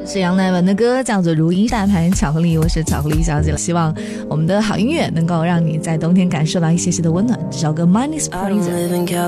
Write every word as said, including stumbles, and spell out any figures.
是杨乃文的歌，叫做《如意大盘巧克力》，我是巧克力小姐。希望我们的好音乐能够让你在冬天感受到一些些的温暖。这首歌 Minus Poison。